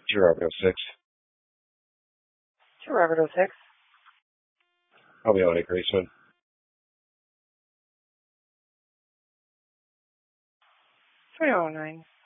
To Robert 06. To Robert 06. I'll be on a Graceman. To 09.